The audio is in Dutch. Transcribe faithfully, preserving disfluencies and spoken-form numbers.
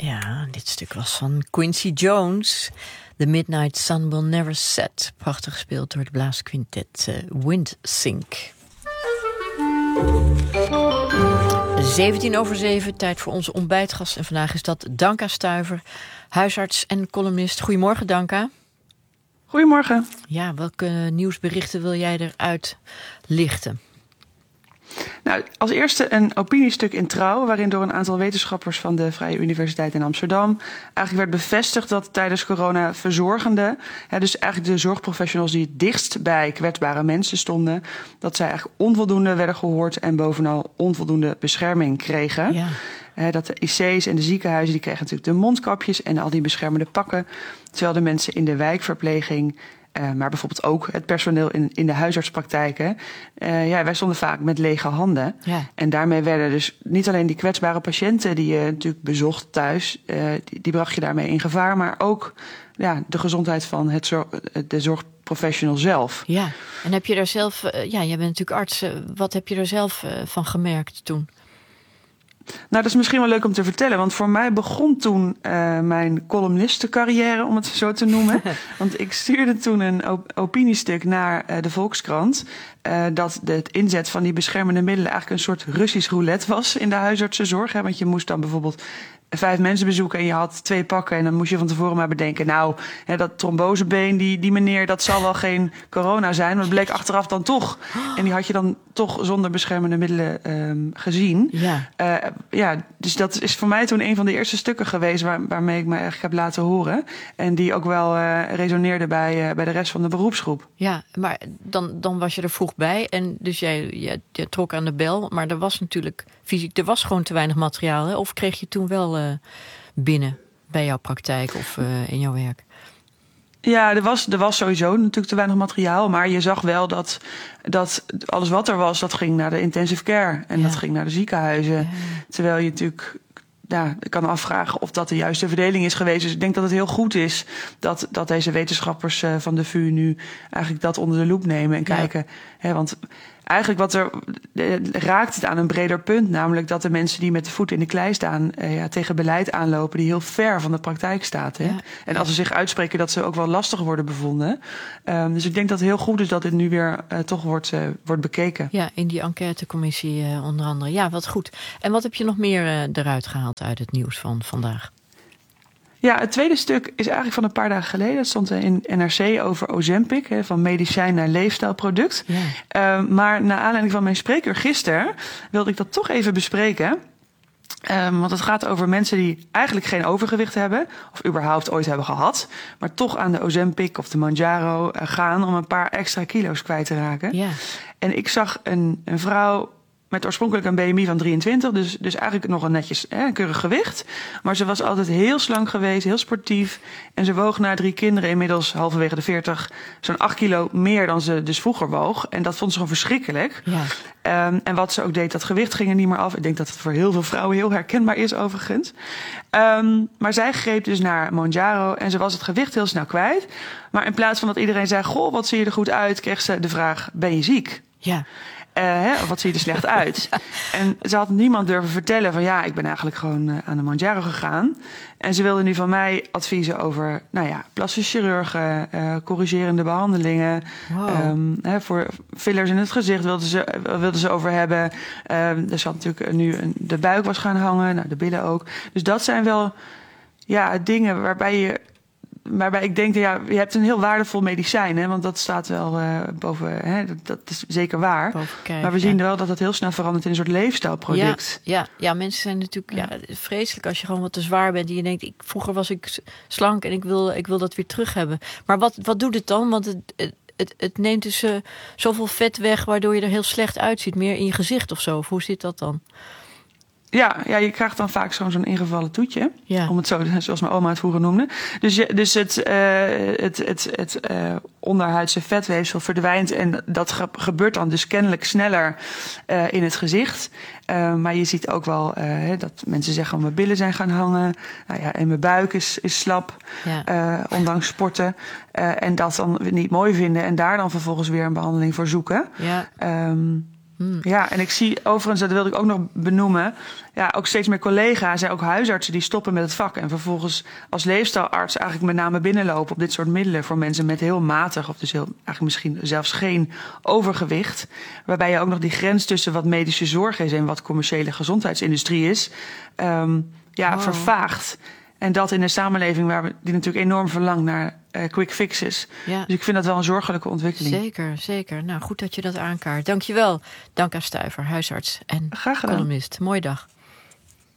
Ja, dit stuk was van Quincy Jones. The Midnight Sun Will Never Set. Prachtig gespeeld door het blaasquintet uh, Windsink. zeventien over zeven, tijd voor onze ontbijtgast. En vandaag is dat Danka Stuyver, huisarts en columnist. Goedemorgen, Danka. Goedemorgen. Ja, welke nieuwsberichten wil jij eruit lichten? Nou, als eerste een opiniestuk in Trouw, waarin door een aantal wetenschappers van de Vrije Universiteit in Amsterdam eigenlijk werd bevestigd dat tijdens corona verzorgenden, hè, dus eigenlijk de zorgprofessionals die het dichtst bij kwetsbare mensen stonden, dat zij eigenlijk onvoldoende werden gehoord en bovenal onvoldoende bescherming kregen. Ja. He, dat de I C's en de ziekenhuizen die kregen natuurlijk de mondkapjes en al die beschermende pakken, terwijl de mensen in de wijkverpleging, Uh, maar bijvoorbeeld ook het personeel in, in de huisartspraktijken. Uh, ja, wij stonden vaak met lege handen. Ja. En daarmee werden dus niet alleen die kwetsbare patiënten die je natuurlijk bezocht thuis, uh, die, die bracht je daarmee in gevaar, maar ook ja, de gezondheid van het zorg, de zorgprofessional zelf. Ja, en heb je daar zelf, uh, ja, jij bent natuurlijk arts, uh, wat heb je er zelf uh, van gemerkt toen? Nou, dat is misschien wel leuk om te vertellen. Want voor mij begon toen uh, mijn columnistencarrière, om het zo te noemen. Want ik stuurde toen een op- opiniestuk naar uh, de Volkskrant. Uh, dat de, het inzet van die beschermende middelen eigenlijk een soort Russisch roulette was in de huisartsenzorg. Hè? Want je moest dan bijvoorbeeld vijf mensen bezoeken en je had twee pakken. En dan moest je van tevoren maar bedenken, nou, hè, dat trombosebeen, die, die meneer, dat zal wel geen corona zijn. Maar het bleek achteraf dan toch. En die had je dan toch zonder beschermende middelen um, gezien. Ja. Uh, ja, dus dat is voor mij toen een van de eerste stukken geweest waar, waarmee ik me eigenlijk heb laten horen. En die ook wel uh, resoneerde bij, uh, bij de rest van de beroepsgroep. Ja, maar dan, dan was je er vroeg bij. En dus jij, jij, jij trok aan de bel. Maar er was natuurlijk fysiek, er was gewoon te weinig materiaal. Hè? Of kreeg je toen wel uh, binnen bij jouw praktijk of uh, in jouw werk? Ja, er was, er was sowieso natuurlijk te weinig materiaal. Maar je zag wel dat, dat alles wat er was, dat ging naar de intensive care. En ja. dat ging naar de ziekenhuizen. Ja. Terwijl je natuurlijk ja, kan afvragen of dat de juiste verdeling is geweest. Dus ik denk dat het heel goed is dat, dat deze wetenschappers uh, van de V U nu eigenlijk dat onder de loep nemen. En ja. kijken, hè, want eigenlijk wat er uh, raakt het aan een breder punt. Namelijk dat de mensen die met de voet in de klei staan uh, ja, tegen beleid aanlopen die heel ver van de praktijk staat. Hè? Ja. En als ze zich uitspreken dat ze ook wel lastig worden bevonden. Um, dus ik denk dat het heel goed is dat dit nu weer uh, toch wordt, uh, wordt bekeken. Ja, in die enquêtecommissie uh, onder andere. Ja, wat goed. En wat heb je nog meer uh, eruit gehaald uit het nieuws van vandaag? Ja, het tweede stuk is eigenlijk van een paar dagen geleden. Het stond in N R C over Ozempic, hè, van medicijn naar leefstijlproduct. Ja. Uh, maar naar aanleiding van mijn spreker gisteren wilde ik dat toch even bespreken. Um, want het gaat over mensen die eigenlijk geen overgewicht hebben, of überhaupt ooit hebben gehad, maar toch aan de Ozempic of de Mounjaro uh, gaan om een paar extra kilo's kwijt te raken. Ja. En ik zag een, een vrouw met oorspronkelijk een B M I van drieëntwintig, dus, dus eigenlijk nog een netjes hè, een keurig gewicht. Maar ze was altijd heel slank geweest, heel sportief. En ze woog na drie kinderen inmiddels halverwege de veertig zo'n acht kilo meer dan ze dus vroeger woog. En dat vond ze gewoon verschrikkelijk. Ja. Um, en wat ze ook deed, dat gewicht ging er niet meer af. Ik denk dat het voor heel veel vrouwen heel herkenbaar is overigens. Um, maar zij greep dus naar Mounjaro en ze was het gewicht heel snel kwijt. Maar in plaats van dat iedereen zei, goh, wat zie je er goed uit, kreeg ze de vraag, ben je ziek? Ja. Uh, hè, of wat zie je er slecht uit? En ze had niemand durven vertellen van ja, ik ben eigenlijk gewoon uh, aan de Mounjaro gegaan. En ze wilde nu van mij adviezen over, nou ja, plastische chirurgen, uh, corrigerende behandelingen. Wow. Um, hè, voor fillers in het gezicht wilden ze, wilden ze over hebben. Um, er zat natuurlijk nu een, de buik was gaan hangen, nou, de billen ook. Dus dat zijn wel ja, dingen waarbij je waarbij ik denk, ja, je hebt een heel waardevol medicijn, hè, want dat staat wel uh, boven, hè, dat, dat is zeker waar. Kijf, maar we zien ja. wel dat het heel snel verandert in een soort leefstijlproduct. Ja, ja, ja, mensen zijn natuurlijk ja. Ja, vreselijk als je gewoon wat te zwaar bent en je denkt, ik, vroeger was ik slank en ik wil, ik wil dat weer terug hebben. Maar wat, wat doet het dan? Want het, het, het, het neemt dus uh, zoveel vet weg, waardoor je er heel slecht uitziet, meer in je gezicht of zo. Of hoe zit dat dan? Ja, ja, je krijgt dan vaak zo'n, zo'n ingevallen toetje. Ja. Om het zo, zoals mijn oma het vroeger noemde. Dus, je, dus het, uh, het, het, het uh, onderhuidse vetweefsel verdwijnt. En dat ge- gebeurt dan dus kennelijk sneller uh, in het gezicht. Uh, maar je ziet ook wel uh, dat mensen zeggen, mijn billen zijn gaan hangen. Nou ja, en mijn buik is, is slap, ja. uh, ondanks sporten. Uh, en dat dan niet mooi vinden. En daar dan vervolgens weer een behandeling voor zoeken. Ja. Um, Mm. Ja, en ik zie overigens, dat wilde ik ook nog benoemen... ja, ook steeds meer collega's en ook huisartsen die stoppen met het vak... en vervolgens als leefstijlarts eigenlijk met name binnenlopen... op dit soort middelen voor mensen met heel matig... of dus heel, eigenlijk misschien zelfs geen overgewicht. Waarbij je ook nog die grens tussen wat medische zorg is... en wat commerciële gezondheidsindustrie is, um, ja, wow. vervaagt. En dat in een samenleving waar we, die natuurlijk enorm verlangt naar uh, quick fixes. Ja. Dus ik vind dat wel een zorgelijke ontwikkeling. Zeker, zeker. Nou, goed dat je dat aankaart. Dank je wel. Dank aan Stuyver, huisarts en columnist. Mooie dag.